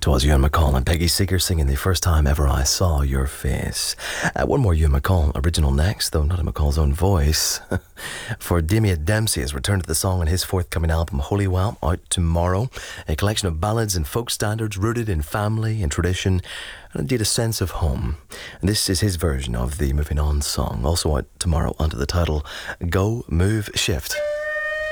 'Twas Ewan MacColl and Peggy Seeger singing The First Time Ever I Saw Your Face. One more Ewan MacColl original next, though not in MacColl's own voice. For Damien Dempsey has returned to the song on his forthcoming album Holywell, out tomorrow. A collection of ballads and folk standards rooted in family and tradition, and indeed a sense of home. And this is his version of the Moving On song, also out tomorrow under the title Go, Move, Shift.